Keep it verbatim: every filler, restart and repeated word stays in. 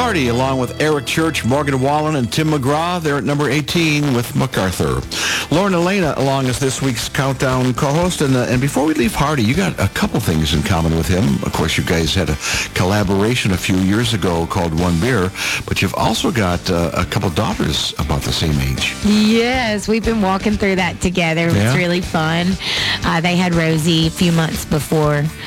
Hardy, along with Eric Church, Morgan Wallen, and Tim McGraw. They're at number eighteen with MacArthur. Lauren Elena along as this week's Countdown co-host. And, uh, and before we leave Hardy, you got a couple things in common with him. Of course, you guys had a collaboration a few years ago called One Beer, but you've also got uh, a couple daughters about the same age. Yes, we've been walking through that together. It was Yeah. really fun. Uh, they had Rosie a few months before